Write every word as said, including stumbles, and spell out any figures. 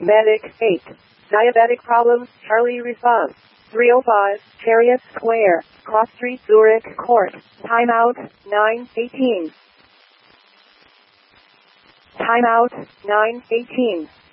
Medic eight. Diabetic problems, Charlie response. three oh five, Chariot Square, Cross Street, Zurich Court. Timeout, nine eighteen. Timeout, nine eighteen.